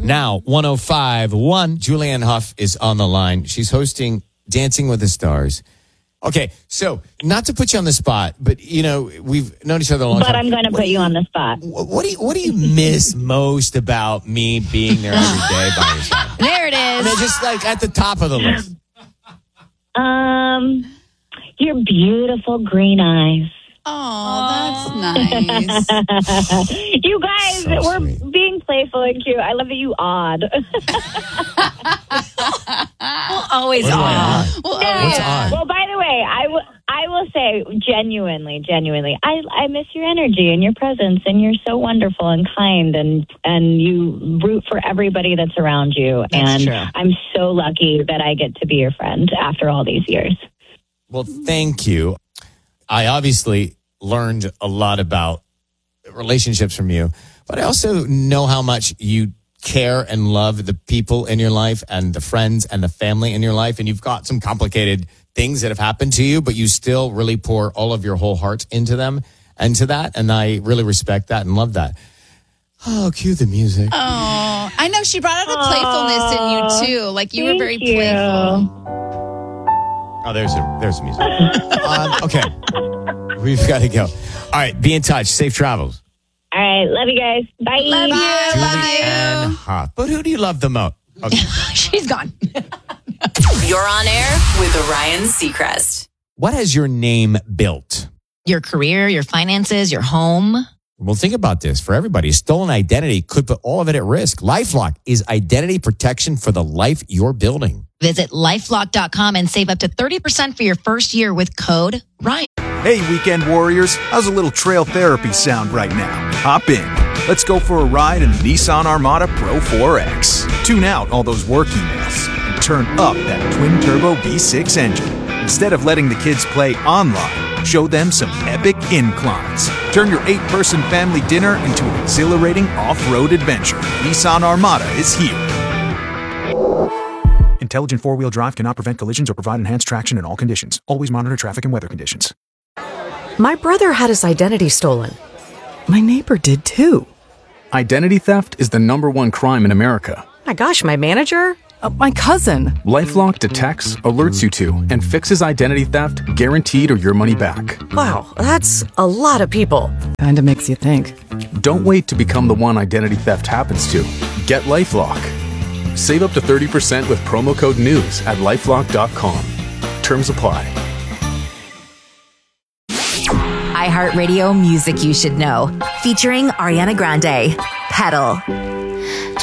Now, 105.1, Julianne Hough is on the line. She's hosting Dancing with the Stars. Okay, so not to put you on the spot, but, you know, we've known each other a long time. But I'm going to put you on the spot. What do you miss most about me being there every day by your side? There it is. They're just like at the top of the list. Your beautiful green eyes. Oh, that's nice. You guys, So we're sweet. being playful and cute. I love that you odd. We'll always What do I odd. odd? We'll What's always odd? Well, by the way, I will say genuinely, I miss your energy and your presence, and you're so wonderful and kind, and you root for everybody that's around you. That's and true. I'm so lucky that I get to be your friend after all these years. Well, thank you. I obviously learned a lot about relationships from you, but I also know how much you care and love the people in your life and the friends and the family in your life. And you've got some complicated things that have happened to you, but you still really pour all of your whole heart into them and to that. And I really respect that and love that. Oh, cue the music. Oh, I know she brought out a playfulness in you too. Like you were very Thank you. playful. Oh, there's music. Okay. We've got to go. All right. Be in touch. Safe travels. All right, love you guys. Bye. Love you. Love Julianne you. Hough. But who do you love the most? Okay. She's gone. You're on air with Ryan Seacrest. What has your name built? Your career, your finances, your home. Well, think about this. For everybody, stolen identity could put all of it at risk. LifeLock is identity protection for the life you're building. Visit lifelock.com and save up to 30% for your first year with code RYAN. Hey, weekend warriors, how's a little trail therapy sound right now? Hop in. Let's go for a ride in the Nissan Armada Pro 4X. Tune out all those work emails and turn up that twin-turbo V6 engine. Instead of letting the kids play online, show them some epic inclines. Turn your 8-person family dinner into an exhilarating off-road adventure. Nissan Armada is here. Intelligent four-wheel drive cannot prevent collisions or provide enhanced traction in all conditions. Always monitor traffic and weather conditions. My brother had his identity stolen. My neighbor did too. Identity theft is the #1 crime in America. My gosh, my manager? My cousin. LifeLock detects, alerts you to, and fixes identity theft guaranteed or your money back. Wow, that's a lot of people. Kinda makes you think. Don't wait to become the one identity theft happens to. Get LifeLock. Save up to 30% with promo code NEWS at LifeLock.com. Terms apply. iHeartRadio Music You Should Know, featuring Ariana Grande, Pedal.